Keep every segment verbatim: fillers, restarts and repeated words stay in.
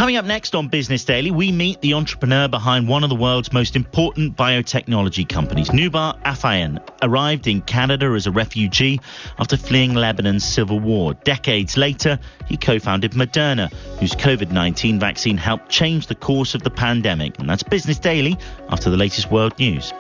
Coming up next on Business Daily, we meet the entrepreneur behind one of the world's most important biotechnology companies. Noubar Afeyan arrived in Canada as a refugee after fleeing Lebanon's civil war. Decades later, he co-founded Moderna, whose covid nineteen vaccine helped change the course of the pandemic. And that's Business Daily after the latest world news.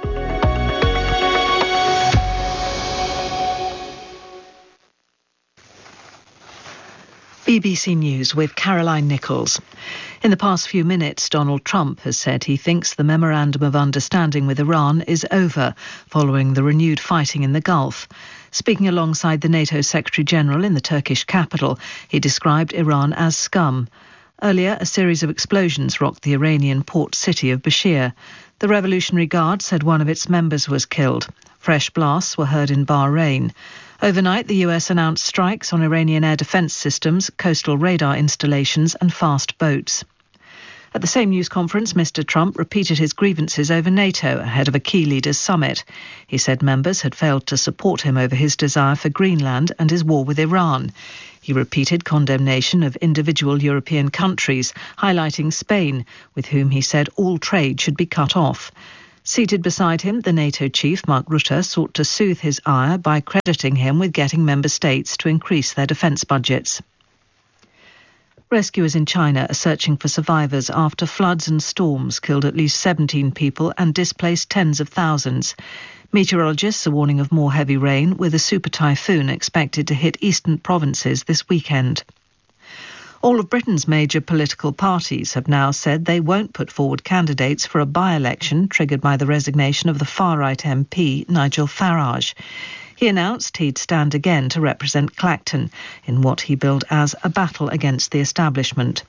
B B C News with Caroline Nichols. In the past few minutes, Donald Trump has said he thinks the Memorandum of Understanding with Iran is over following the renewed fighting in the Gulf. Speaking alongside the NATO Secretary-General in the Turkish capital, he described Iran as scum. Earlier, a series of explosions rocked the Iranian port city of Bashir. The Revolutionary Guard said one of its members was killed. Fresh blasts were heard in Bahrain. Overnight, the U S announced strikes on Iranian air defence systems, coastal radar installations and fast boats. At the same news conference, Mister Trump repeated his grievances over NATO ahead of a key leaders' summit. He said members had failed to support him over his desire for Greenland and his war with Iran. He repeated condemnation of individual European countries, highlighting Spain, with whom he said all trade should be cut off. Seated beside him, the NATO chief, Mark Rutte, sought to soothe his ire by crediting him with getting member states to increase their defence budgets. Rescuers in China are searching for survivors after floods and storms killed at least seventeen people and displaced tens of thousands. Meteorologists are warning of more heavy rain, with a super typhoon expected to hit eastern provinces this weekend. All of Britain's major political parties have now said they won't put forward candidates for a by-election triggered by the resignation of the far-right M P, Nigel Farage. He announced he'd stand again to represent Clacton in what he billed as a battle against the establishment.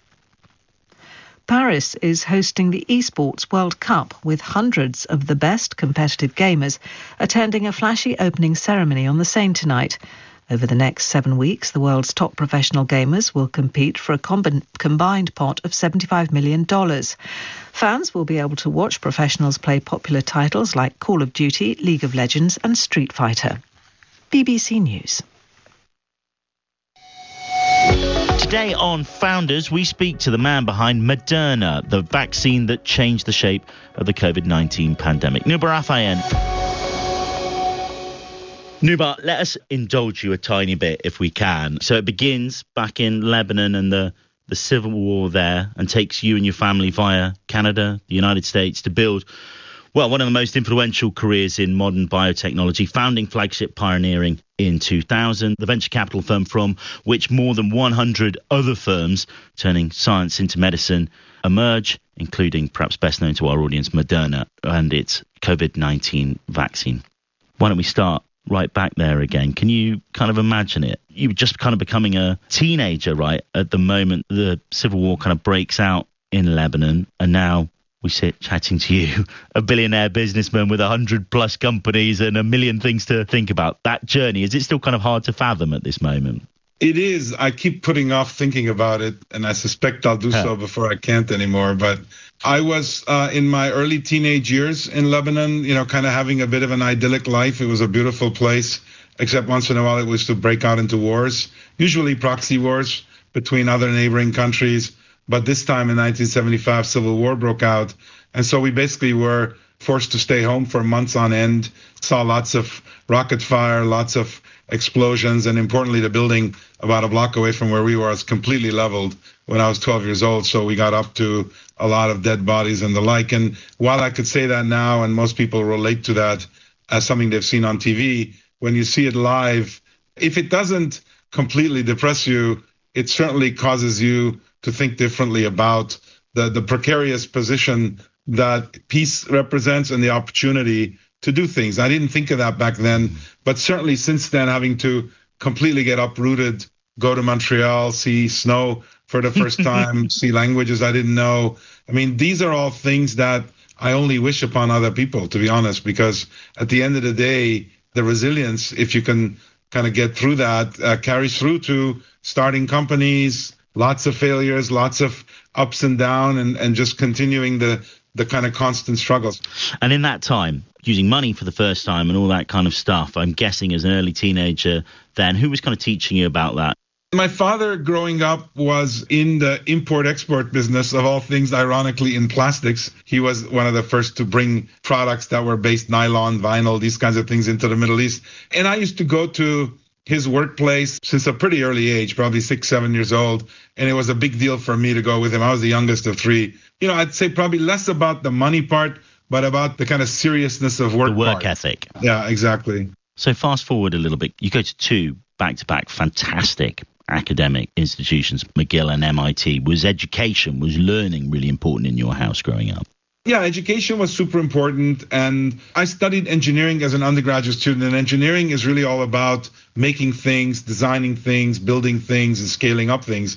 Paris is hosting the Esports World Cup, with hundreds of the best competitive gamers attending a flashy opening ceremony on the Seine tonight. Over the next seven weeks, the world's top professional gamers will compete for a comb- combined pot of seventy-five million dollars. Fans will be able to watch professionals play popular titles like Call of Duty, League of Legends and Street Fighter. B B C News. Today on Founders, we speak to the man behind Moderna, the vaccine that changed the shape of the covid nineteen pandemic. Noubar Afeyan. Noubar, let us indulge you a tiny bit if we can. So it begins back in Lebanon and the, the civil war there, and takes you and your family via Canada, the United States, to build, well, one of the most influential careers in modern biotechnology, founding Flagship Pioneering in two thousand, the venture capital firm from which more than one hundred other firms turning science into medicine emerge, including, perhaps best known to our audience, Moderna and its covid nineteen vaccine. Why don't we start right back there again? Can you kind of imagine it? You were just kind of becoming a teenager, right, at the moment the civil war kind of breaks out in Lebanon, and now we sit chatting to you, a billionaire businessman with a hundred plus companies and a million things to think about. That journey, is it still kind of hard to fathom at this moment? It is. I keep putting off thinking about it, and I suspect I'll do yeah. so before I can't anymore. But I was uh, in my early teenage years in Lebanon, you know, kind of having a bit of an idyllic life. It was a beautiful place, except once in a while it was to break out into wars, usually proxy wars between other neighboring countries. But this time in nineteen seventy-five, civil war broke out. And so we basically were forced to stay home for months on end, saw lots of rocket fire, lots of explosions, and importantly, the building about a block away from where we were was completely leveled when I was twelve years old. So we got up to a lot of dead bodies and the like. And while I could say that now, and most people relate to that as something they've seen on T V, when you see it live, if it doesn't completely depress you, it certainly causes you to think differently about the, the precarious position that peace represents and the opportunity to do things. I didn't think of that back then, but certainly since then, having to completely get uprooted, go to Montreal, see snow for the first time, see languages I didn't know. I mean, these are all things that I only wish upon other people, to be honest, because at the end of the day, the resilience, if you can kind of get through that, uh, carries through to starting companies, lots of failures, lots of ups and downs, and, and just continuing the, the kind of constant struggles. And in that time, using money for the first time and all that kind of stuff, I'm guessing as an early teenager then, who was kind of teaching you about that? My father, growing up, was in the import-export business, of all things, ironically, in plastics. He was one of the first to bring products that were based nylon, vinyl, these kinds of things into the Middle East. And I used to go to his workplace since a pretty early age, probably six, seven years old. And it was a big deal for me to go with him. I was the youngest of three. You know, I'd say probably less about the money part, but about the kind of seriousness of work. The work part. ethic. Yeah, exactly. So fast forward a little bit. You go to two back-to-back fantastic academic institutions, McGill and M I T. Was education, was learning really important in your house growing up? Yeah, education was super important. And I studied engineering as an undergraduate student. And engineering is really all about making things, designing things, building things, and scaling up things,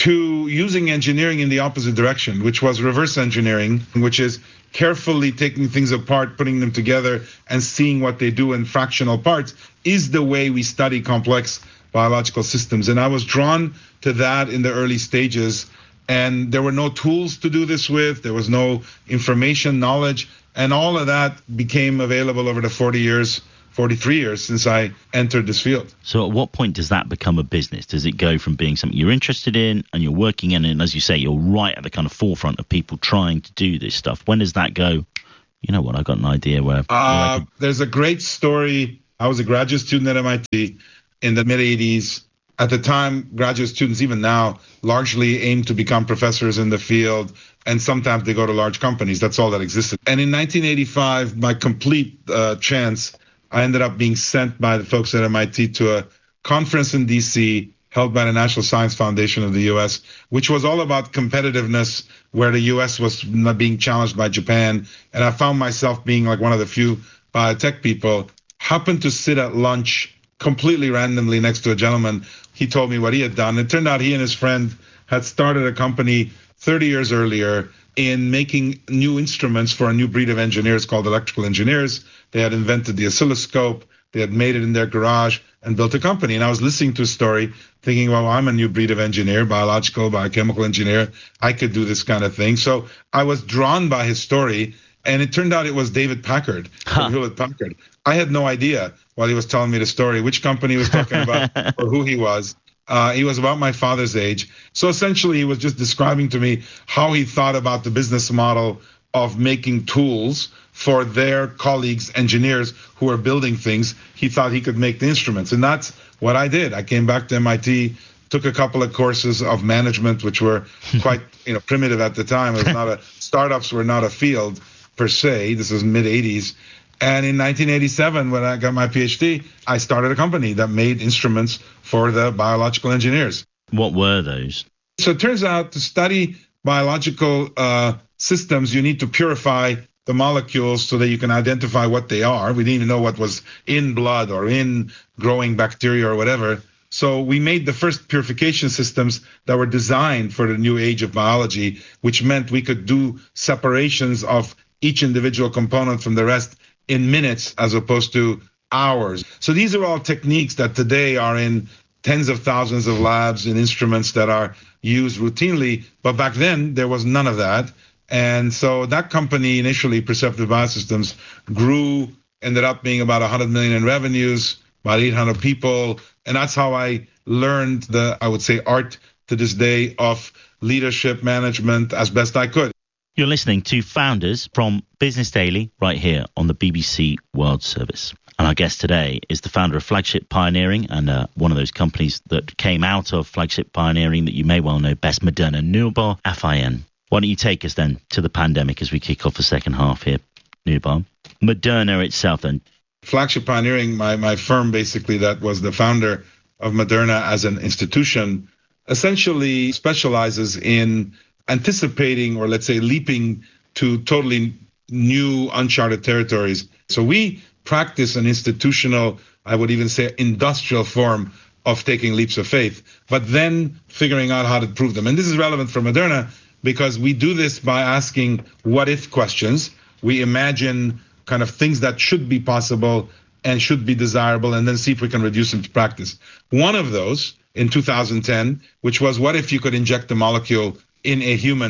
to using engineering in the opposite direction, which was reverse engineering, which is carefully taking things apart, putting them together, and seeing what they do in fractional parts, is the way we study complex biological systems. And I was drawn to that in the early stages. And there were no tools to do this with. There was no information, knowledge. And all of that became available over the forty years, forty-three years since I entered this field. So at what point does that become a business? Does it go from being something you're interested in and you're working in, and as you say, you're right at the kind of forefront of people trying to do this stuff? When does that go, you know what, I've got an idea where... Uh, where could... There's a great story. I was a graduate student at M I T in the mid-eighties. At the time, graduate students, even now, largely aim to become professors in the field, and sometimes they go to large companies. That's all that existed. And in nineteen eighty-five, by complete uh, chance, I ended up being sent by the folks at M I T to a conference in D C held by the National Science Foundation of the U S, which was all about competitiveness, where the U S was being challenged by Japan. And I found myself being like one of the few biotech people, happened to sit at lunch completely randomly next to a gentleman. He told me what he had done. It turned out he and his friend had started a company thirty years earlier in making new instruments for a new breed of engineers called electrical engineers. They had invented the oscilloscope. They had made it in their garage and built a company. And I was listening to his story thinking, well, I'm a new breed of engineer, biological, biochemical engineer. I could do this kind of thing. So I was drawn by his story. And it turned out it was David Packard huh. from Hewlett Packard. I had no idea while he was telling me the story which company he was talking about or who he was. Uh, he was about my father's age. So essentially, he was just describing to me how he thought about the business model of making tools for their colleagues, engineers who were building things. He thought he could make the instruments. And that's what I did. I came back to M I T, took a couple of courses of management, which were quite you know primitive at the time. It was not a startups were not a field per se. This was mid eighties. And in nineteen eighty-seven, when I got my PhD, I started a company that made instruments for the biological engineers. What were those? So it turns out to study biological uh, systems, you need to purify the molecules so that you can identify what they are. We didn't even know what was in blood or in growing bacteria or whatever. So we made the first purification systems that were designed for the new age of biology, which meant we could do separations of each individual component from the rest in minutes as opposed to hours. So these are all techniques that today are in tens of thousands of labs and instruments that are used routinely. But back then, there was none of that. And so that company initially, Perceptive Biosystems, grew, ended up being about one hundred million in revenues, about eight hundred people. And that's how I learned the, I would say, art to this day of leadership management as best I could. You're listening to Founders from Business Daily right here on the B B C World Service. And our guest today is the founder of Flagship Pioneering, and uh, one of those companies that came out of Flagship Pioneering that you may well know best, Moderna, Noubar Afeyan. Why don't you take us then to the pandemic as we kick off the second half here, Noubar? Moderna itself then. Flagship Pioneering, my, my firm basically that was the founder of Moderna as an institution, essentially specializes in anticipating, or let's say leaping to totally new uncharted territories. So we practice an institutional, I would even say industrial form of taking leaps of faith, but then figuring out how to prove them. And this is relevant for Moderna because we do this by asking what if questions. We imagine kind of things that should be possible and should be desirable, and then see if we can reduce them to practice. One of those in two thousand ten, which was what if you could inject the molecule in a human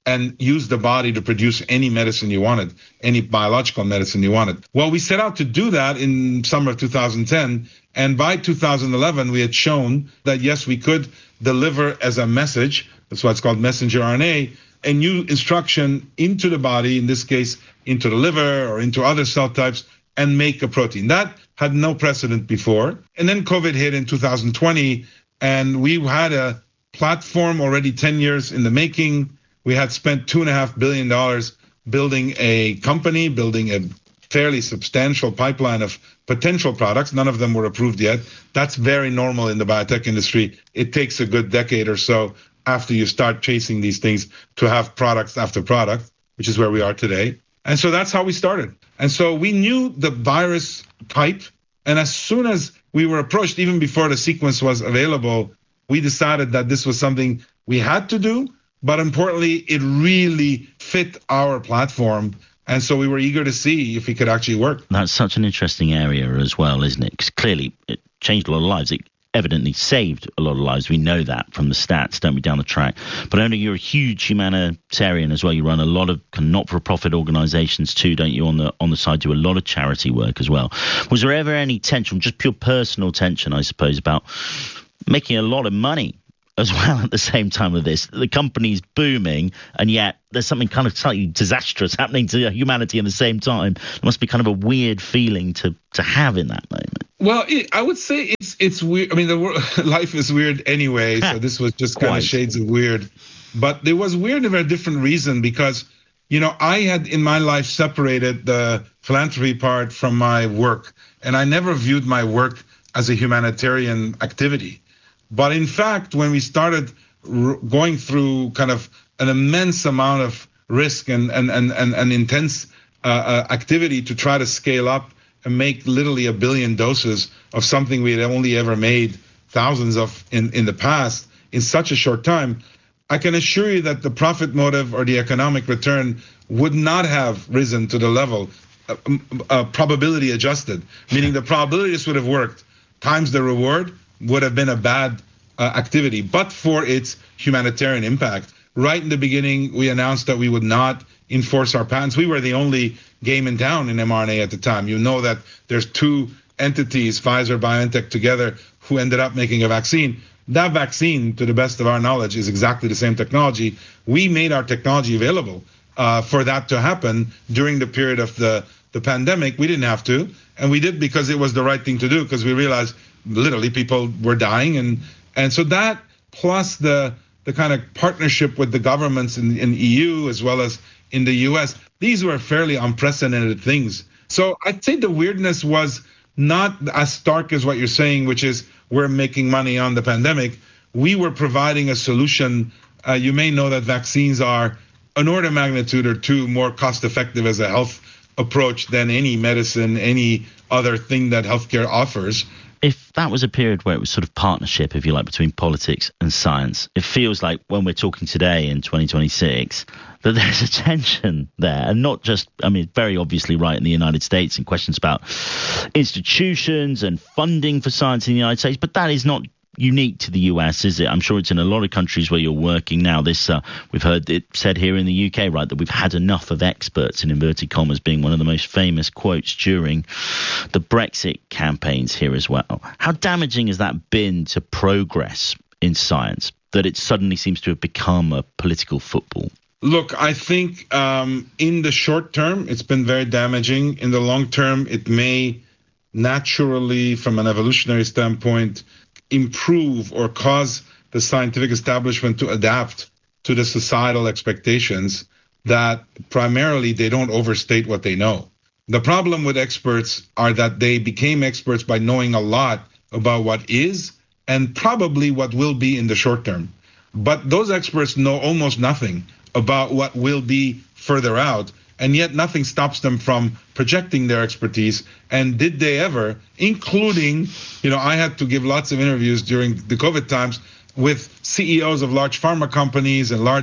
and use the body to produce any medicine you wanted, any biological medicine you wanted. Well, we set out to do that in summer of two thousand ten, and by two thousand eleven, we had shown that, yes, we could deliver as a message, that's why it's called messenger R N A, a new instruction into the body, in this case, into the liver or into other cell types, and make a protein. That had no precedent before. And then COVID hit in two thousand twenty, and we had a platform already ten years in the making. We had spent two and a half billion dollars building a company, building a fairly substantial pipeline of potential products. None of them were approved yet. That's very normal in the biotech industry. It takes a good decade or so after you start chasing these things to have products after product, which is where we are today. And so that's how we started. And so we knew the virus type. And as soon as we were approached, even before the sequence was available, we decided that this was something we had to do. But importantly, it really fit our platform. And so we were eager to see if it could actually work. That's such an interesting area as well, isn't it? Because clearly it changed a lot of lives. It evidently saved a lot of lives. We know that from the stats, don't we, down the track. But only you're a huge humanitarian as well. You run a lot of not-for-profit organisations too, don't you, on the on the side, do a lot of charity work as well. Was there ever any tension, just pure personal tension, I suppose, about making a lot of money as well at the same time with this? The company's booming, and yet there's something kind of slightly disastrous happening to humanity at the same time. It must be kind of a weird feeling to to have in that moment. Well, it, I would say it's it's weird. I mean, the world, life is weird anyway, so this was just kind of shades of weird. But it was weird for a different reason, because, you know, I had in my life separated the philanthropy part from my work, and I never viewed my work as a humanitarian activity. But in fact, when we started r- going through kind of an immense amount of risk and and and and, and intense uh, uh, activity to try to scale up and make literally a billion doses of something we had only ever made thousands of in, in the past in such a short time, I can assure you that the profit motive or the economic return would not have risen to the level uh, uh, probability adjusted, meaning the probability this would have worked times the reward would have been a bad uh, activity, but for its humanitarian impact. Right in the beginning, we announced that we would not enforce our patents. We were the only game in town in mRNA at the time. You know that there's two entities, Pfizer, BioNTech together, who ended up making a vaccine. That vaccine, to the best of our knowledge, is exactly the same technology. We made our technology available uh, for that to happen during the period of the, the pandemic. We didn't have to, and we did because it was the right thing to do, because we realized literally people were dying. And and so that, plus the the kind of partnership with the governments in, in E U as well as in the U S, these were fairly unprecedented things. So I'd say the weirdness was not as stark as what you're saying, which is we're making money on the pandemic. We were providing a solution. Uh, you may know that vaccines are an order of magnitude or two more cost effective as a health approach than any medicine, any other thing that healthcare offers. If that was a period where it was sort of partnership, if you like, between politics and science, it feels like when we're talking today in twenty twenty-six that there's a tension there, and not just, I mean, very obviously right in the United States and questions about institutions and funding for science in the United States, but that is not unique to the U S, is it? I'm sure it's in a lot of countries where you're working now. This uh, we've heard it said here in the U K, right, that we've had enough of experts, in inverted commas, being one of the most famous quotes during the Brexit campaigns here as well. How damaging has that been to progress in science, that it suddenly seems to have become a political football? Look, I think um, in the short term, it's been very damaging. In the long term, it may naturally, from an evolutionary standpoint, improve or cause the scientific establishment to adapt to the societal expectations that primarily they don't overstate what they know. The problem with experts are that they became experts by knowing a lot about what is and probably what will be in the short term. But those experts know almost nothing about what will be further out, and yet nothing stops them from projecting their expertise. And did they ever, including, you know, I had to give lots of interviews during the COVID times with C E Os of large pharma companies and large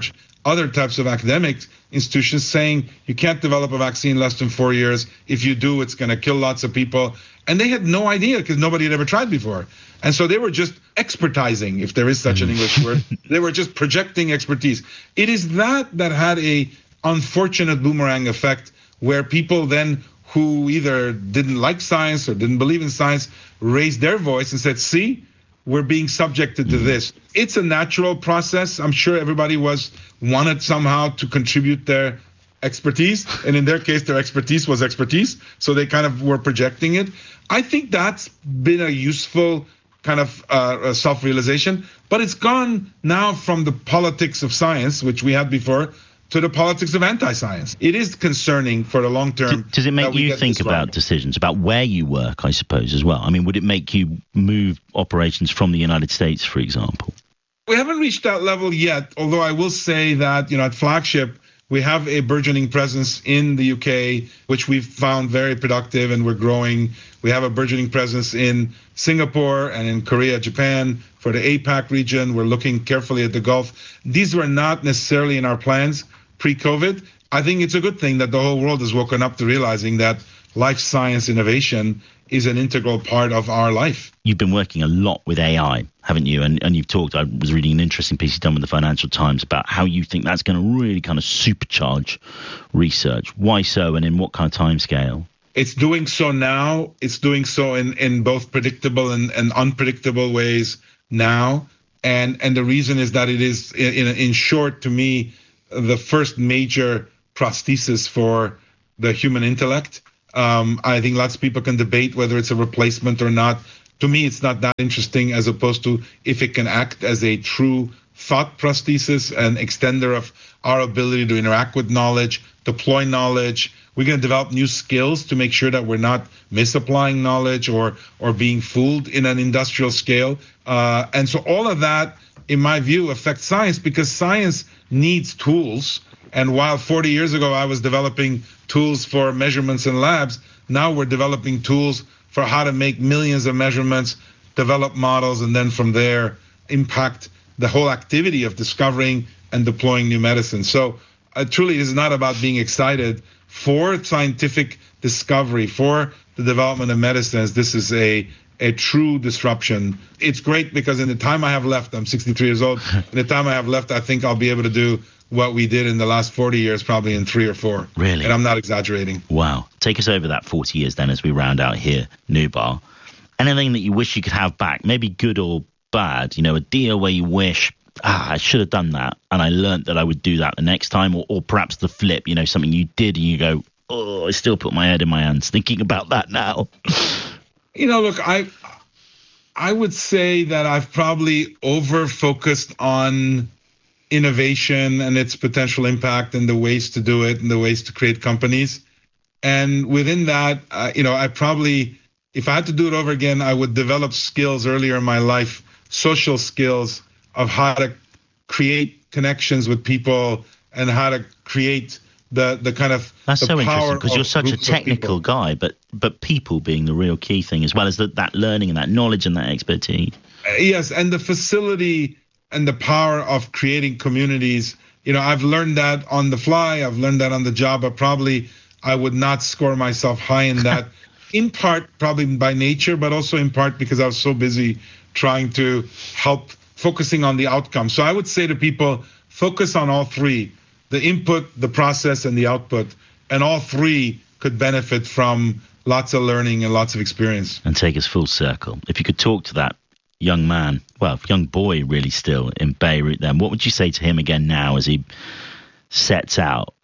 other types of academic institutions saying you can't develop a vaccine in less than four years. If you do, it's going to kill lots of people. And they had no idea because nobody had ever tried before. And so they were just expertizing, if there is such an English word. They were just projecting expertise. It is that that had a unfortunate boomerang effect where people then who either didn't like science or didn't believe in science raised their voice and said, see, we're being subjected to this. It's a natural process. I'm sure everybody was wanted somehow to contribute their expertise. And in their case, their expertise was expertise. So they kind of were projecting it. I think that's been a useful kind of uh, self-realization. But it's gone now from the politics of science, which we had before, to the politics of anti-science. It is concerning for the long term. Does it make you think about decisions, about where you work, I suppose, as well? I mean, would it make you move operations from the United States, for example? We haven't reached that level yet, although I will say that, you know, at Flagship, we have a burgeoning presence in the U K, which we've found very productive, and we're growing. We have a burgeoning presence in Singapore and in Korea, Japan. For the APAC region, we're looking carefully at the Gulf. These were not necessarily in our plans pre-COVID. I think it's a good thing that the whole world has woken up to realizing that life science innovation is an integral part of our life. You've been working a lot with A I, haven't you? And and you've talked, I was reading an interesting piece you've done with the Financial Times about how you think that's going to really kind of supercharge research. Why so, and in what kind of timescale? It's doing so now. It's doing so in, in both predictable and, and unpredictable ways now. And and the reason is that it is, in, in short, to me, the first major prosthesis for the human intellect. Um, I think lots of people can debate whether it's a replacement or not. To me, it's not that interesting as opposed to if it can act as a true thought prosthesis, an extender of our ability to interact with knowledge, deploy knowledge. We're going to develop new skills to make sure that we're not misapplying knowledge or or being fooled in an industrial scale. Uh, and so all of that, in my view, affects science because science needs tools. And while forty years ago I was developing tools for measurements in labs, now we're developing tools for how to make millions of measurements, develop models, and then from there impact the whole activity of discovering and deploying new medicine. So uh, truly, it is not about being excited for scientific discovery, for the development of medicines. This is a a true disruption. It's great because in the time I have left, I'm sixty-three years old, in the time I have left, I think I'll be able to do what we did in the last forty years, probably in three or four. Really? And I'm not exaggerating. Wow. Take us over that forty years then as we round out here, Noubar. Anything that you wish you could have back, maybe good or bad, you know, a deal where you wish, ah, I should have done that, and I learned that I would do that the next time, or, or perhaps the flip, you know, something you did and you go, oh, I still put my head in my hands thinking about that now. You know, look, I I would say that I've probably over-focused on innovation and its potential impact and the ways to do it and the ways to create companies. And within that, uh, you know, I probably, if I had to do it over again, I would develop skills earlier in my life, social skills of how to create connections with people and how to create the the kind of that's the so power interesting because you're such a technical guy, but but people being the real key thing, as well as that that learning and that knowledge and that expertise. Uh, yes, and the facility and the power of creating communities. You know, I've learned that on the fly. I've learned that on the job, but probably I would not score myself high in that. In part, probably by nature, but also in part because I was so busy trying to help, focusing on the outcome. So I would say to people, focus on all three. The input, the process, and the output. And all three could benefit from lots of learning and lots of experience. And take us full circle. If you could talk to that young man, well, young boy really still in Beirut then, what would you say to him again now as he sets out?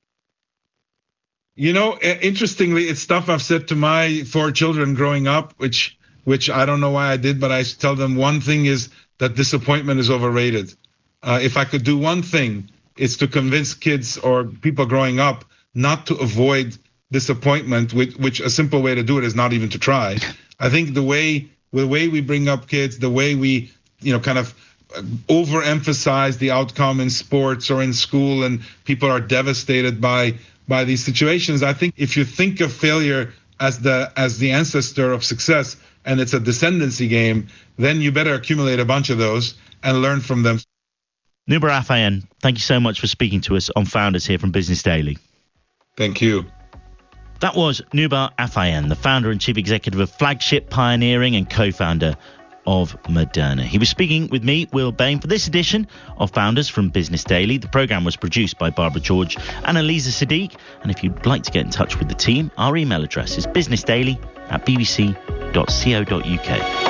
You know, interestingly, it's stuff I've said to my four children growing up, which which I don't know why I did, but I tell them one thing is that disappointment is overrated. Uh, if I could do one thing, it's to convince kids or people growing up not to avoid disappointment, which, which a simple way to do it is not even to try. I think the way the way we bring up kids, the way we, you know, kind of overemphasize the outcome in sports or in school, and people are devastated by by these situations. I think if you think of failure as the as the ancestor of success and it's a descendancy game, then you better accumulate a bunch of those and learn from them. Noubar Afeyan, thank you so much for speaking to us on Founders here from Business Daily. Thank you. That was Noubar Afeyan, the founder and chief executive of Flagship Pioneering and co-founder of Moderna. He was speaking with me, Will Bain, for this edition of Founders from Business Daily. The programme was produced by Barbara George and Eliza Sadiq. And if you'd like to get in touch with the team, our email address is businessdaily at bbc dot co dot uk.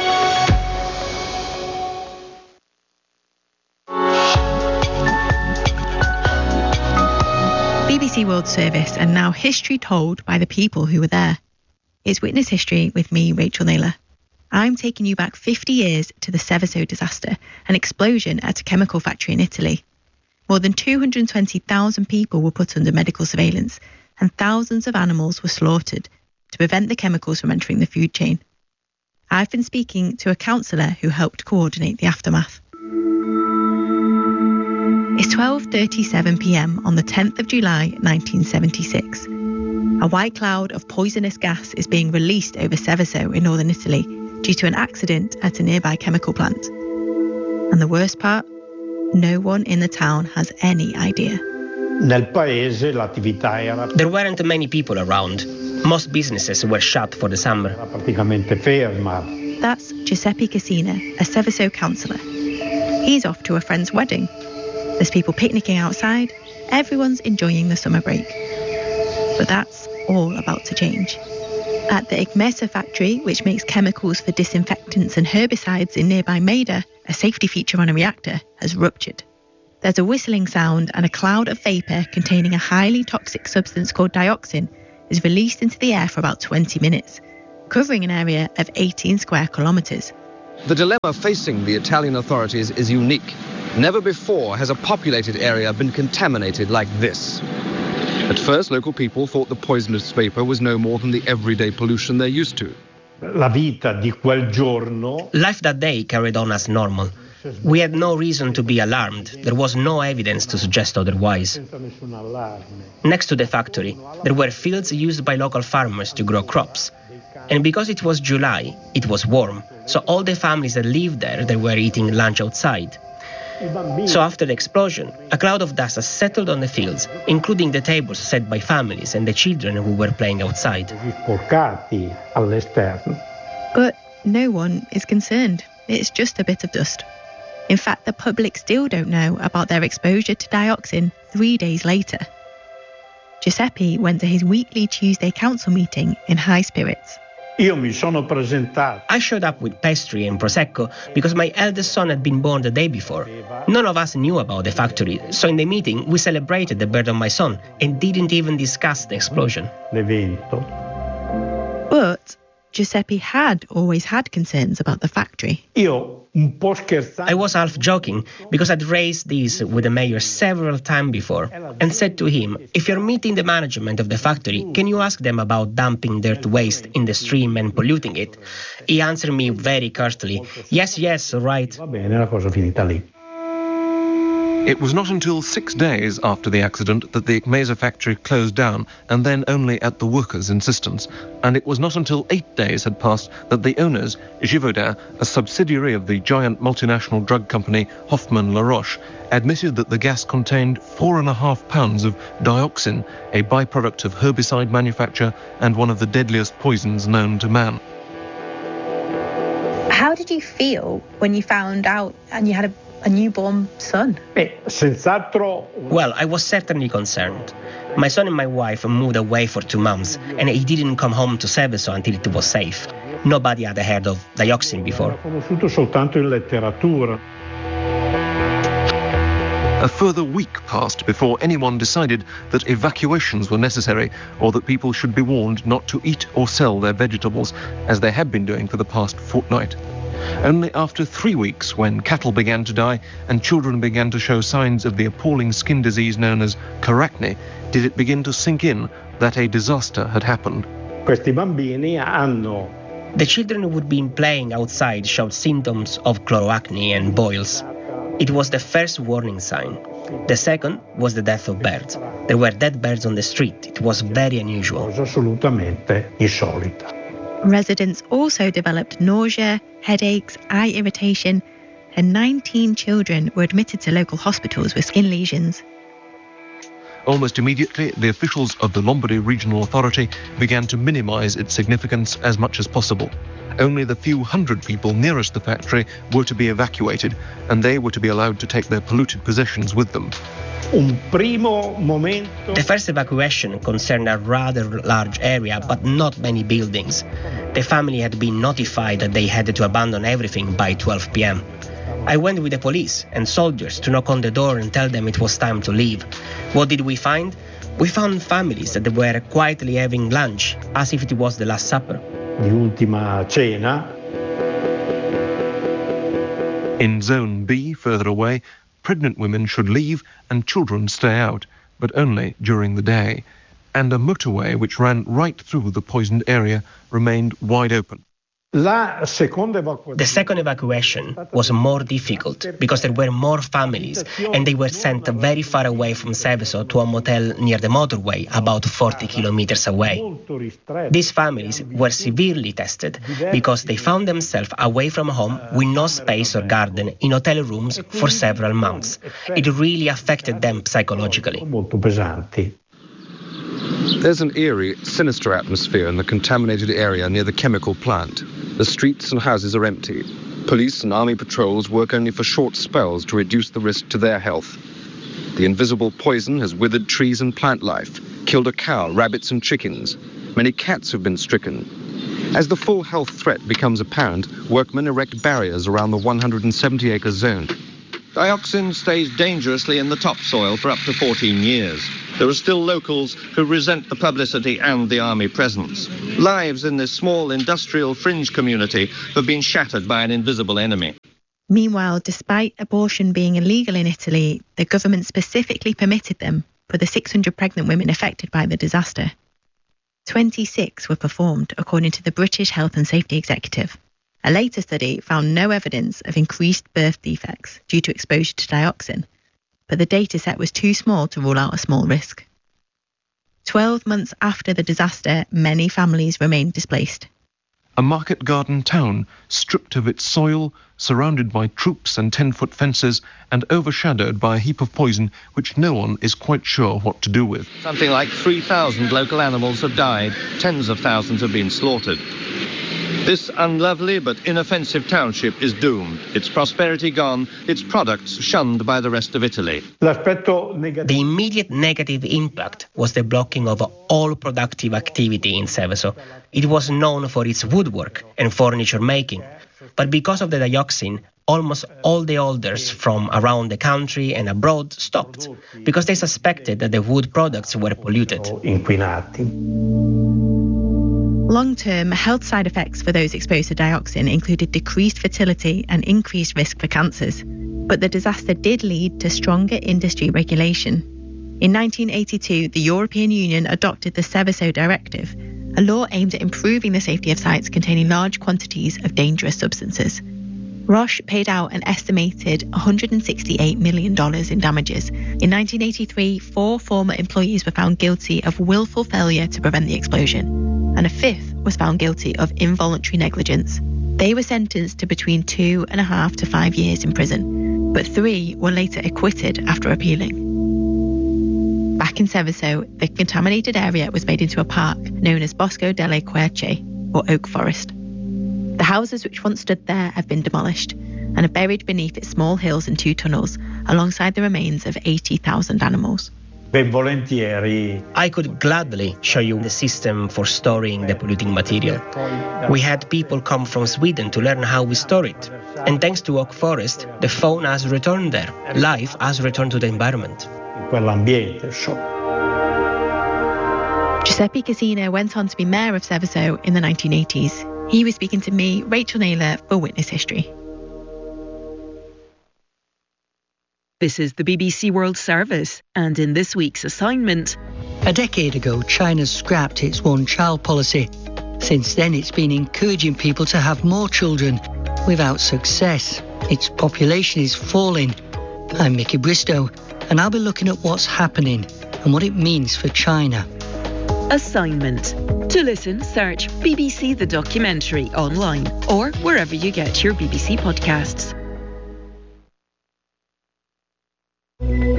B B C World Service, and now history told by the people who were there. It's Witness History with me, Rachel Naylor. I'm taking you back fifty years to the Seveso disaster, an explosion at a chemical factory in Italy. More than two hundred twenty thousand people were put under medical surveillance, and thousands of animals were slaughtered to prevent the chemicals from entering the food chain. I've been speaking to a counsellor who helped coordinate the aftermath. It's twelve thirty-seven p.m. on the tenth of July nineteen seventy-six. A white cloud of poisonous gas is being released over Seveso in northern Italy due to an accident at a nearby chemical plant. And the worst part? No one in the town has any idea. Nel paese l'attività era There weren't many people around. Most businesses were shut for the summer. praticamente ferma. That's Giuseppe Cassina, a Seveso counsellor. He's off to a friend's wedding. There's people picnicking outside. Everyone's enjoying the summer break. But that's all about to change. At the Igmesa factory, which makes chemicals for disinfectants and herbicides in nearby Maida, a safety feature on a reactor has ruptured. There's a whistling sound, and a cloud of vapour containing a highly toxic substance called dioxin is released into the air for about twenty minutes, covering an area of eighteen square kilometres. The dilemma facing the Italian authorities is unique. Never before has a populated area been contaminated like this. At first, local people thought the poisonous vapour was no more than the everyday pollution they're used to. La vita di quel giorno Life that day carried on as normal. We had no reason to be alarmed. There was no evidence to suggest otherwise. senza nessun allarme. Next to the factory, there were fields used by local farmers to grow crops. And because it was July, it was warm, so all the families that lived there, they were eating lunch outside. So after the explosion, a cloud of dust has settled on the fields, including the tables set by families and the children who were playing outside. Sporcati all'esterno. But no one is concerned. It's just a bit of dust. In fact, the public still don't know about their exposure to dioxin three days later. Giuseppe went to his weekly Tuesday council meeting in high spirits. Io mi sono presentato. I showed up with pastry and Prosecco because my eldest son had been born the day before. None of us knew about the factory, so in the meeting we celebrated the birth of my son and didn't even discuss the explosion. L'evento. But Giuseppe had always had concerns about the factory. Io un po' scherzando. I was half joking because I'd raised these with the mayor several times before and said to him, if you're meeting the management of the factory, can you ask them about dumping dirt waste in the stream and polluting it? He answered me very curtly, yes, yes, all right. Va bene, la cosa finita lì. It was not until six days after the accident that the Igmesa factory closed down, and then only at the workers' insistence. And it was not until eight days had passed that the owners, Givaudan, a subsidiary of the giant multinational drug company Hoffmann La Roche, admitted that the gas contained four and a half pounds of dioxin, a byproduct of herbicide manufacture and one of the deadliest poisons known to man. How did you feel when you found out and you had a, a newborn son? Beh, senz'altro. Well, I was certainly concerned. My son and my wife moved away for two months, and he didn't come home to Seveso until it was safe. Nobody had heard of dioxin before. L'ho conosciuto soltanto in letteratura. A further week passed before anyone decided that evacuations were necessary or that people should be warned not to eat or sell their vegetables, as they had been doing for the past fortnight. Only after three weeks, when cattle began to die and children began to show signs of the appalling skin disease known as Caracne, did it begin to sink in that a disaster had happened. Questi bambini hanno. The children who had been playing outside showed symptoms of chloroacne and boils. It was the first warning sign. The second was the death of birds. There were dead birds on the street. It was very unusual. Cosa assolutamente insolita. Residents also developed nausea, headaches, eye irritation, and nineteen children were admitted to local hospitals with skin lesions. Almost immediately, the officials of the Lombardy Regional Authority began to minimise its significance as much as possible. Only the few hundred people nearest the factory were to be evacuated, and they were to be allowed to take their polluted possessions with them. The first evacuation concerned a rather large area, but not many buildings. The family had been notified that they had to abandon everything by twelve p.m. I went with the police and soldiers to knock on the door and tell them it was time to leave. What did we find? We found families that were quietly having lunch, as if it was the Last Supper. Di ultima cena. In Zone B, further away, pregnant women should leave and children stay out, but only during the day. And a motorway which ran right through the poisoned area remained wide open. La seconda evacuazione. The second evacuation was more difficult because there were more families and they were sent very far away from Seveso to a motel near the motorway, about forty kilometers away. These families were severely tested because they found themselves away from home with no space or garden in hotel rooms for several months. It really affected them psychologically. Molto pesanti. There's an eerie, sinister atmosphere in the contaminated area near the chemical plant. The streets and houses are empty. Police and army patrols work only for short spells to reduce the risk to their health. The invisible poison has withered trees and plant life, killed a cow, rabbits and chickens. Many cats have been stricken. As the full health threat becomes apparent, workmen erect barriers around the one hundred seventy acre zone. Dioxin stays dangerously in the topsoil for up to fourteen years. There are still locals who resent the publicity and the army presence. Lives in this small industrial fringe community have been shattered by an invisible enemy. Meanwhile, despite abortion being illegal in Italy, the government specifically permitted them for the six hundred pregnant women affected by the disaster. twenty-six were performed, according to the British Health and Safety Executive. A later study found no evidence of increased birth defects due to exposure to dioxin, but the data set was too small to rule out a small risk. Twelve months after the disaster, many families remained displaced. A market garden town, stripped of its soil, surrounded by troops and ten-foot fences, and overshadowed by a heap of poison which no one is quite sure what to do with. Something like three thousand local animals have died. Tens of thousands have been slaughtered. This unlovely but inoffensive township is doomed. Its prosperity gone, its products shunned by the rest of Italy. The immediate negative impact was the blocking of all productive activity in Seveso. It was known for its woodwork and furniture making, but because of the dioxin, almost all the orders from around the country and abroad stopped, because they suspected that the wood products were polluted. Long-term health side effects for those exposed to dioxin included decreased fertility and increased risk for cancers. But the disaster did lead to stronger industry regulation. In nineteen eighty-two, the European Union adopted the Seveso Directive, a law aimed at improving the safety of sites containing large quantities of dangerous substances. Roche paid out an estimated one hundred sixty-eight million dollars in damages. In nineteen eighty-three, four former employees were found guilty of willful failure to prevent the explosion, and a fifth was found guilty of involuntary negligence. They were sentenced to between two and a half to five years in prison, but three were later acquitted after appealing. Back in Seveso, the contaminated area was made into a park known as Bosco delle Querce, or Oak Forest. The houses which once stood there have been demolished and are buried beneath its small hills and two tunnels, alongside the remains of eighty thousand animals. I could gladly show you the system for storing the polluting material. We had people come from Sweden to learn how we store it. And thanks to Oak Forest, the fauna has returned there. Life has returned to the environment. Giuseppe Casina went on to be mayor of Seveso in the nineteen eighties. He was speaking to me, Rachel Naylor, for Witness History. This is the B B C World Service, and in this week's assignment... A decade ago, China scrapped its one-child policy. Since then, it's been encouraging people to have more children, without success. Its population is falling. I'm Mickey Bristow, and I'll be looking at what's happening and what it means for China. Assignment. To listen, search B B C The Documentary online or wherever you get your B B C podcasts.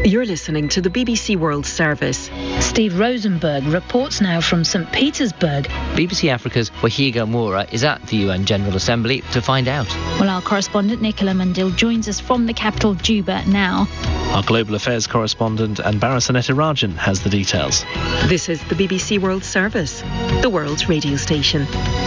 You're listening to the B B C World Service. Steve Rosenberg reports now from Saint Petersburg. B B C Africa's Wahiga Moura is at the U N General Assembly to find out. Well, our correspondent Nicola Mandil joins us from the capital, Juba, now. Our global affairs correspondent Anbara Rajan has the details. This is the B B C World Service, the world's radio station.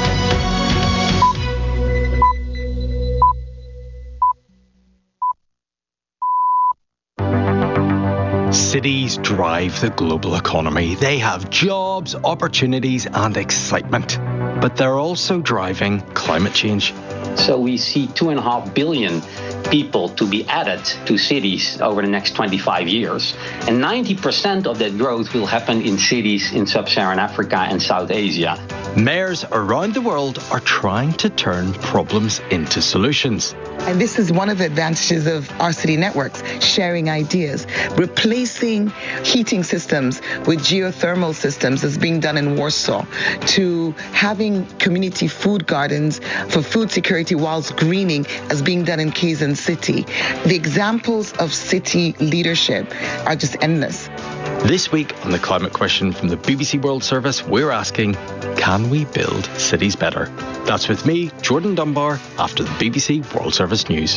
Cities drive the global economy. They have jobs, opportunities and excitement. But they're also driving climate change. So we see two and a half billion people to be added to cities over the next twenty-five years. And ninety percent of that growth will happen in cities in sub-Saharan Africa and South Asia. Mayors around the world are trying to turn problems into solutions. And this is one of the advantages of our city networks, sharing ideas, replacing heating systems with geothermal systems as being done in Warsaw, to having community food gardens for food security whilst greening as being done in Kazan City. The examples of city leadership are just endless. This week on The Climate Question from the B B C World Service, we're asking, can we build cities better? That's with me, Jordan Dunbar, after the B B C World Service News.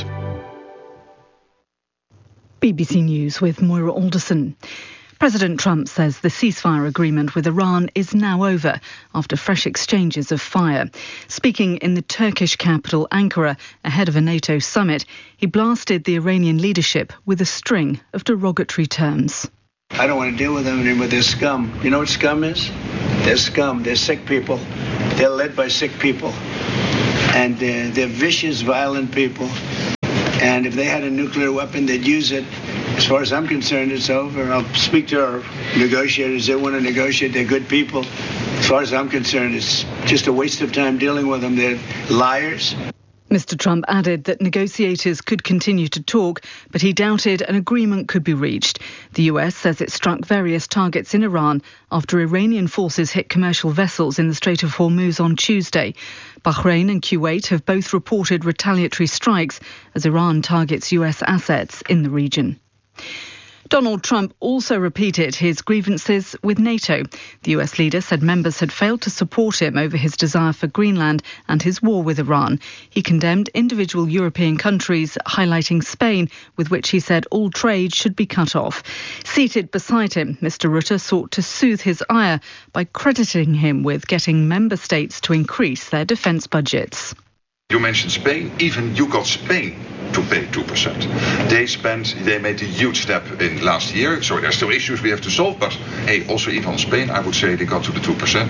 B B C News with Moira Alderson. President Trump says the ceasefire agreement with Iran is now over after fresh exchanges of fire. Speaking in the Turkish capital, Ankara, ahead of a NATO summit, he blasted the Iranian leadership with a string of derogatory terms. I don't want to deal with them anymore. They're scum. You know what scum is? They're scum. They're sick people. They're led by sick people. And uh, they're vicious, violent people. And if they had a nuclear weapon, they'd use it. As far as I'm concerned, it's over. I'll speak to our negotiators. They want to negotiate. They're good people. As far as I'm concerned, it's just a waste of time dealing with them. They're liars. Mister Trump added that negotiators could continue to talk, but he doubted an agreement could be reached. The U S says it struck various targets in Iran after Iranian forces hit commercial vessels in the Strait of Hormuz on Tuesday. Bahrain and Kuwait have both reported retaliatory strikes as Iran targets U S assets in the region. Donald Trump also repeated his grievances with NATO. The U S leader said members had failed to support him over his desire for Greenland and his war with Iran. He condemned individual European countries, highlighting Spain, with which he said all trade should be cut off. Seated beside him, Mister Rutte sought to soothe his ire by crediting him with getting member states to increase their defence budgets. You mentioned Spain. Even you got Spain to pay two percent. They spent, they made a huge step in last year. So there's still issues we have to solve. But hey, also even on Spain, I would say they got to the two percent.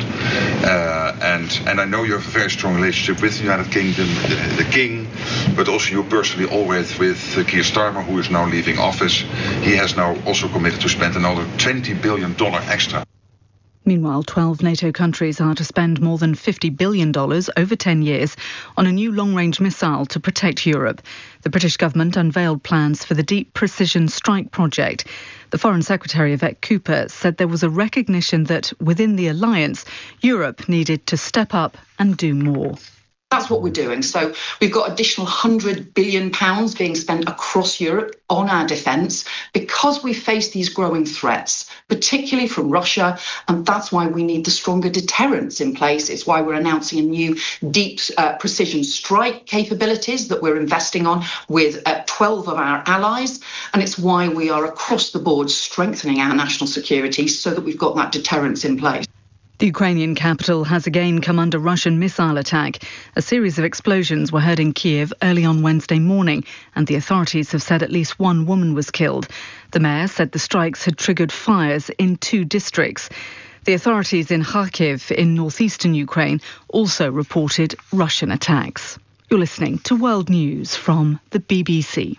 Uh, and and I know you have a very strong relationship with the United Kingdom, the, the King, but also you personally always with uh, Keir Starmer, who is now leaving office. He has now also committed to spend another twenty billion dollars extra. Meanwhile, twelve NATO countries are to spend more than fifty billion dollars over ten years on a new long-range missile to protect Europe. The British government unveiled plans for the Deep Precision Strike project. The Foreign Secretary, Yvette Cooper, said there was a recognition that within the alliance, Europe needed to step up and do more. That's what we're doing. So we've got additional one hundred billion pounds being spent across Europe on our defence because we face these growing threats, particularly from Russia, and that's why we need the stronger deterrence in place. It's why we're announcing a new deep uh, precision strike capabilities that we're investing on with uh, twelve of our allies, and it's why we are across the board strengthening our national security so that we've got that deterrence in place. The Ukrainian capital has again come under Russian missile attack. A series of explosions were heard in Kiev early on Wednesday morning, and the authorities have said at least one woman was killed. The mayor said the strikes had triggered fires in two districts. The authorities in Kharkiv in northeastern Ukraine also reported Russian attacks. You're listening to World News from the B B C.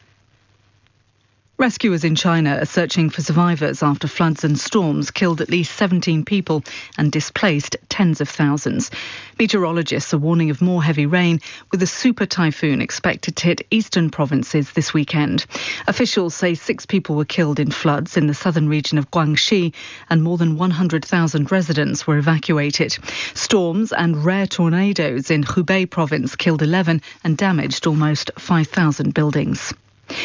Rescuers in China are searching for survivors after floods and storms killed at least seventeen people and displaced tens of thousands. Meteorologists are warning of more heavy rain, with a super typhoon expected to hit eastern provinces this weekend. Officials say six people were killed in floods in the southern region of Guangxi, and more than one hundred thousand residents were evacuated. Storms and rare tornadoes in Hubei province killed eleven and damaged almost five thousand buildings.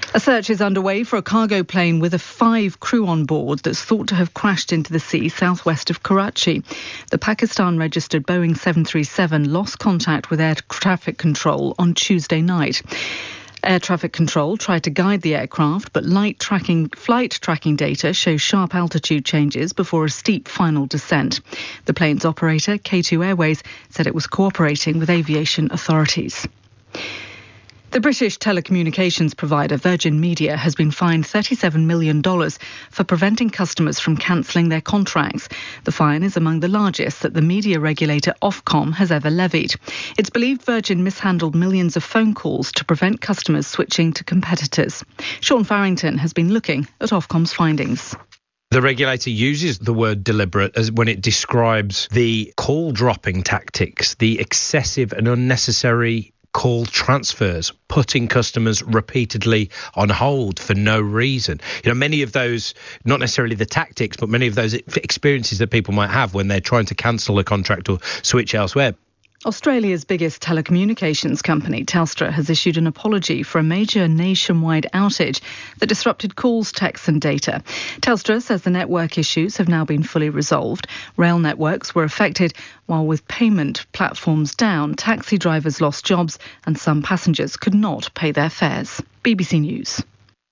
A search is underway for a cargo plane with a five crew on board that's thought to have crashed into the sea southwest of Karachi. The Pakistan-registered Boeing seven thirty-seven lost contact with air traffic control on Tuesday night. Air traffic control tried to guide the aircraft, but light tracking, flight tracking data shows sharp altitude changes before a steep final descent. The plane's operator, K two Airways, said it was cooperating with aviation authorities. The British telecommunications provider Virgin Media has been fined thirty-seven million dollars for preventing customers from cancelling their contracts. The fine is among the largest that the media regulator Ofcom has ever levied. It's believed Virgin mishandled millions of phone calls to prevent customers switching to competitors. Sean Farrington has been looking at Ofcom's findings. The regulator uses the word deliberate as when it describes the call dropping tactics, the excessive and unnecessary call transfers, putting customers repeatedly on hold for no reason. You know, many of those, not necessarily the tactics, but many of those experiences that people might have when they're trying to cancel a contract or switch elsewhere. Australia's biggest telecommunications company, Telstra, has issued an apology for a major nationwide outage that disrupted calls, texts and data. Telstra says the network issues have now been fully resolved. Rail networks were affected, while with payment platforms down, taxi drivers lost jobs and some passengers could not pay their fares. B B C News.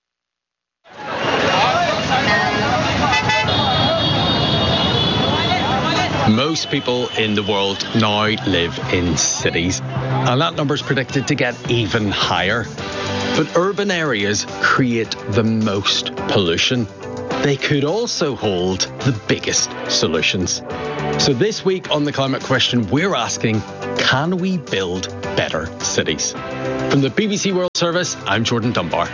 Most people in the world now live in cities, and that number is predicted to get even higher. But urban areas create the most pollution. They could also hold the biggest solutions. So this week on The Climate Question, we're asking, can we build better cities? From the B B C World Service, I'm Jordan Dunbar.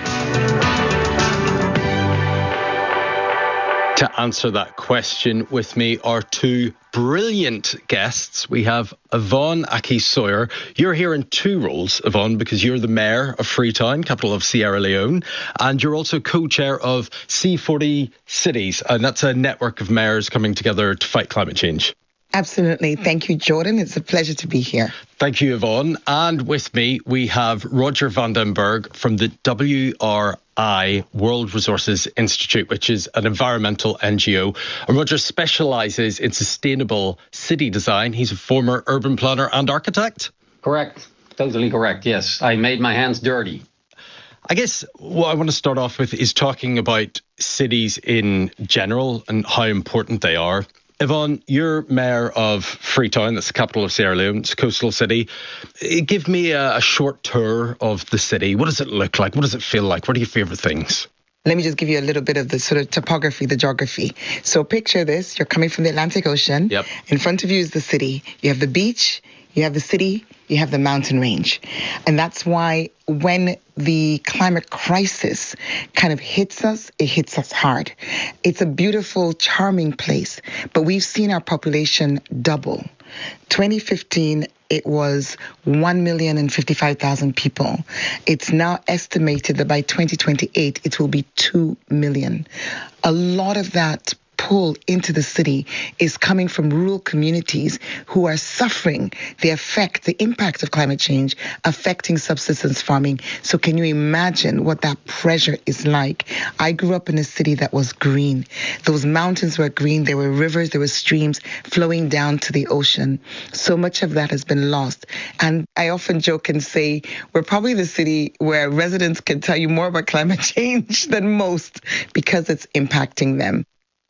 To answer that question with me are two brilliant guests. We have Yvonne Aki-Sawyer. You're here in two roles, Yvonne, because you're the Mayor of Freetown, capital of Sierra Leone, and you're also co-chair of C forty Cities, and that's a network of mayors coming together to fight climate change. Absolutely. Thank you, Jordan. It's a pleasure to be here. Thank you, Yvonne. And with me, we have Roger van den Berg from the W R I, World Resources Institute, which is an environmental N G O. And Roger specialises in sustainable city design. He's a former urban planner and architect. Correct. Totally correct. Yes. I made my hands dirty. I guess what I want to start off with is talking about cities in general and how important they are. Yvonne, you're Mayor of Freetown, that's the capital of Sierra Leone, it's a coastal city. Give me a, a short tour of the city. What does it look like? What does it feel like? What are your favourite things? Let me just give you a little bit of the sort of topography, the geography. So picture this, you're coming from the Atlantic Ocean. Yep. In front of you is the city. You have the beach, you have the city, you have the mountain range. And that's why when the climate crisis kind of hits us, it hits us hard. It's a beautiful, charming place, but we've seen our population double. twenty fifteen, it was one million fifty-five thousand people. It's now estimated that by twenty twenty-eight, it will be two million. A lot of that pull into the city is coming from rural communities who are suffering the effect, the impact of climate change affecting subsistence farming. So can you imagine what that pressure is like? I grew up in a city that was green. Those mountains were green. There were rivers, there were streams flowing down to the ocean. So much of that has been lost. And I often joke and say we're probably the city where residents can tell you more about climate change than most because it's impacting them.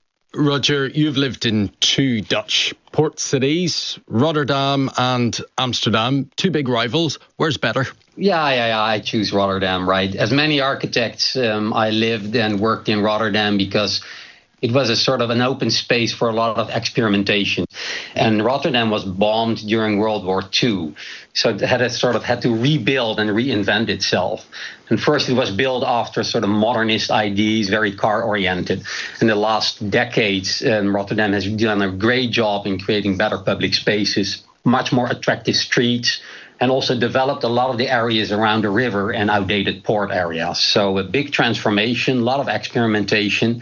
Roger, you've lived in two Dutch port cities, Rotterdam and Amsterdam, two big rivals. Where's better? Yeah, yeah, yeah, I choose Rotterdam, right? As many architects, um, I lived and worked in Rotterdam because it was a sort of an open space for a lot of experimentation. And Rotterdam was bombed during World War Two. So it had a sort of had to rebuild and reinvent itself. And first it was built after sort of modernist ideas, very car-oriented. In the last decades, um, Rotterdam has done a great job in creating better public spaces, much more attractive streets, and also developed a lot of the areas around the river and outdated port areas. So a big transformation, a lot of experimentation.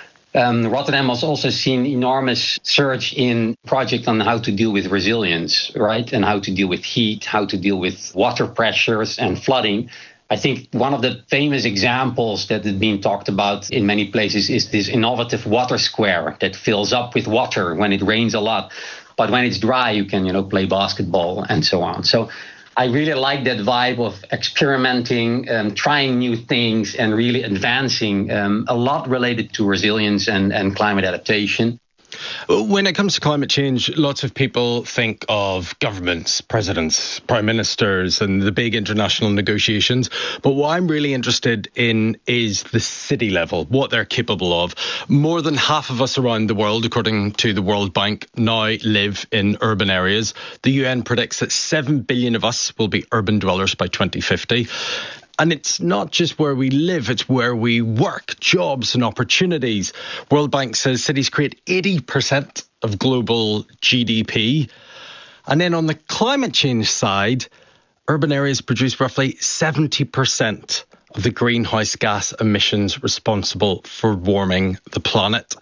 Um, Rotterdam has also seen enormous surge in projects on how to deal with resilience, right? And how to deal with heat, how to deal with water pressures and flooding. I think one of the famous examples that has been talked about in many places is this innovative water square that fills up with water when it rains a lot. But when it's dry, you can, you know, play basketball and so on. So I really like that vibe of experimenting, um, trying new things and really advancing, um, a lot related to resilience and, and climate adaptation. When it comes to climate change, lots of people think of governments, presidents, prime ministers, and the big international negotiations. But what I'm really interested in is the city level, what they're capable of. More than half of us around the world, according to the World Bank, now live in urban areas. The U N predicts that seven billion of us will be urban dwellers by twenty fifty. And it's not just where we live, it's where we work, jobs and opportunities. World Bank says cities create eighty percent of global G D P. And then on the climate change side, urban areas produce roughly seventy percent of the greenhouse gas emissions responsible for warming the planet.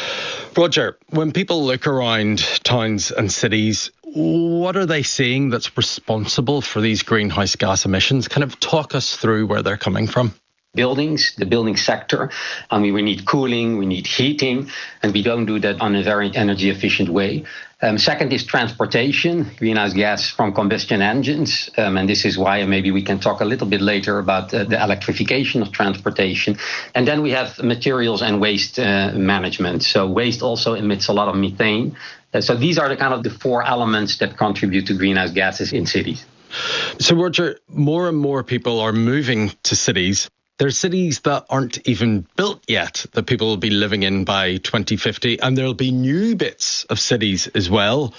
Roger, when people look around towns and cities, what are they seeing that's responsible for these greenhouse gas emissions? Kind of talk us through where they're coming from. Buildings, the building sector. I mean, we need cooling, we need heating, and we don't do that on a very energy efficient way. Um, second is transportation, greenhouse gas from combustion engines. Um, and this is why maybe we can talk a little bit later about uh, the electrification of transportation. And then we have materials and waste uh, management. So waste also emits a lot of methane. Uh, so these are the kind of the four elements that contribute to greenhouse gases in cities. So Roger, more and more people are moving to cities. There's cities that aren't even built yet that people will be living in by twenty fifty, and there'll be new bits of cities as well.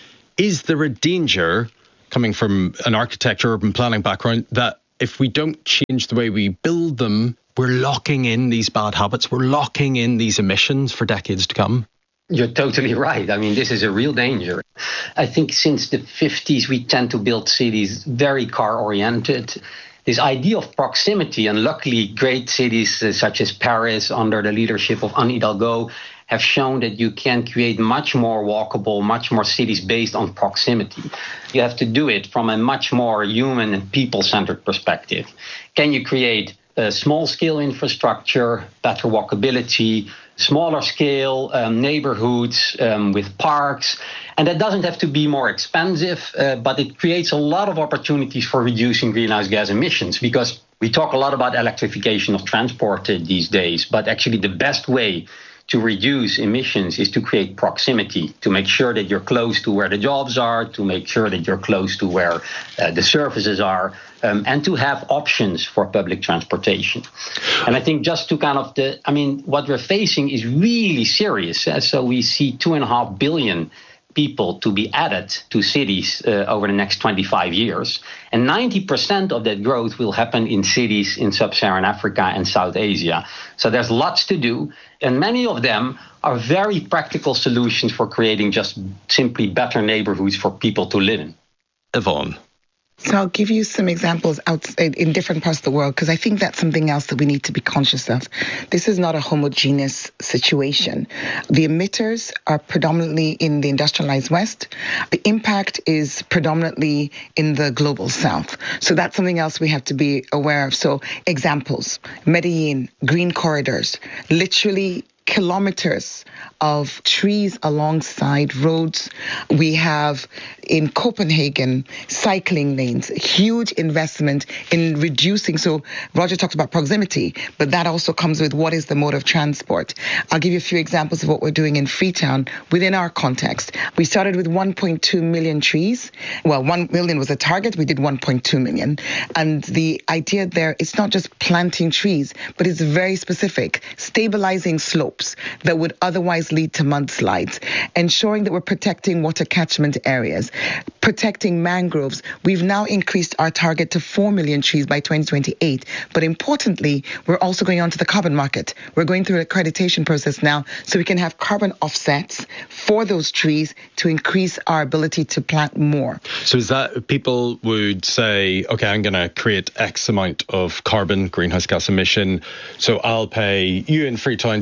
Is there a danger, coming from an architecture urban planning background, that if we don't change the way we build them, we're locking in these bad habits, we're locking in these emissions for decades to come? You're totally right. I mean, this is a real danger. I think since the fifties, we tend to build cities very car-oriented. This idea of proximity, and luckily great cities uh, such as Paris under the leadership of Anne Hidalgo have shown that you can create much more walkable, much more cities based on proximity. You have to do it from a much more human and people-centered perspective. Can you create a small-scale infrastructure, better walkability, smaller scale um, neighborhoods um, with parks? And that doesn't have to be more expensive, uh, but it creates a lot of opportunities for reducing greenhouse gas emissions, because we talk a lot about electrification of transport uh, these days, but actually the best way to reduce emissions is to create proximity, to make sure that you're close to where the jobs are, to make sure that you're close to where uh, the services are, um, and to have options for public transportation. And I think just to kind of the, I mean, what we're facing is really serious. Uh, so we see two and a half billion people to be added to cities uh, over the next twenty-five years. And ninety percent of that growth will happen in cities in sub-Saharan Africa and South Asia. So there's lots to do. And many of them are very practical solutions for creating just simply better neighborhoods for people to live in. Yvonne. So I'll give you some examples outside in different parts of the world, because I think that's something else that we need to be conscious of. This is not a homogeneous situation. The emitters are predominantly in the industrialized West. The impact is predominantly in the global South. So that's something else we have to be aware of. So examples, Medellin, green corridors, literally kilometers of trees alongside roads. We have in Copenhagen cycling lanes, huge investment in reducing. So Roger talked about proximity, but that also comes with what is the mode of transport. I'll give you a few examples of what we're doing in Freetown within our context. We started with one point two million trees. Well, one million was a target. We did one point two million. And the idea there, it's not just planting trees, but it's very specific, stabilizing slopes that would otherwise lead to mudslides, ensuring that we're protecting water catchment areas, protecting mangroves. We've now increased our target to four million trees by twenty twenty-eight. But importantly, we're also going on to the carbon market. We're going through an accreditation process now so we can have carbon offsets for those trees to increase our ability to plant more. So is that people would say, OK, I'm going to create X amount of carbon, greenhouse gas emission, so I'll pay you in Freetown to plant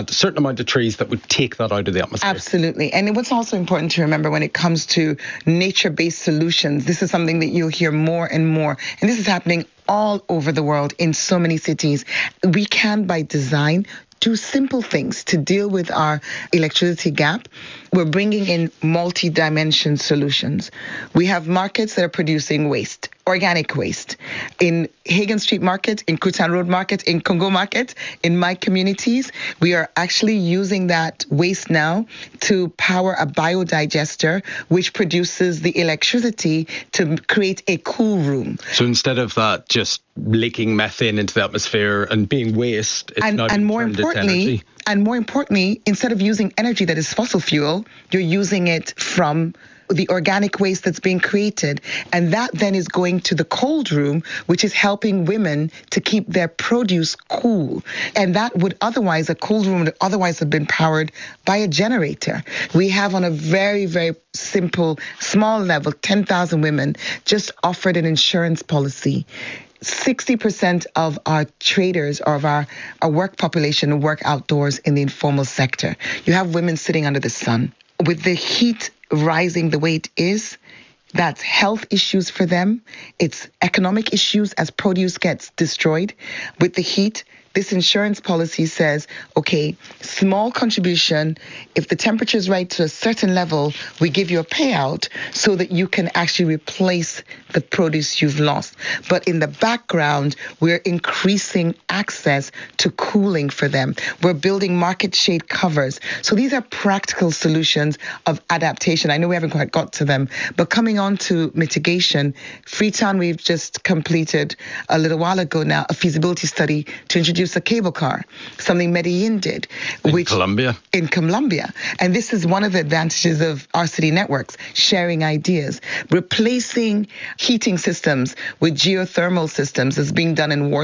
had a certain amount of trees that would take that out of the atmosphere. Absolutely. And what's also important to remember when it comes to nature-based solutions, this is something that you'll hear more and more. And this is happening all over the world in so many cities. We can, by design, do simple things to deal with our electricity gap. We're bringing in multi-dimension solutions. We have markets that are producing waste, organic waste. In Hagan Street Market, in Kutan Road Market, in Congo Market, in my communities, we are actually using that waste now to power a biodigester, which produces the electricity to create a cool room. So instead of that just leaking methane into the atmosphere and being waste, it's and, now and more turned into importantly, energy. And more importantly, instead of using energy that is fossil fuel, you're using it from the organic waste that's being created. And that then is going to the cold room, which is helping women to keep their produce cool. And that would otherwise, a cold room would otherwise have been powered by a generator. We have on a very, very simple, small level, ten thousand women just offered an insurance policy. sixty percent of our traders or of our, our work population work outdoors in the informal sector. You have women sitting under the sun. With the heat rising the way it is, that's health issues for them. It's economic issues as produce gets destroyed. With the heat, this insurance policy says, okay, small contribution. If the temperature is right to a certain level, we give you a payout so that you can actually replace the produce you've lost. But in the background, we're increasing access to cooling for them. We're building market shade covers. So these are practical solutions of adaptation. I know we haven't quite got to them, but coming on to mitigation, Freetown, we've just completed a little while ago now a feasibility study to introduce a cable car, something Medellin did. In which, Colombia. In Colombia. And this is one of the advantages of our city networks, sharing ideas. Replacing heating systems with geothermal systems is being done in Warsaw.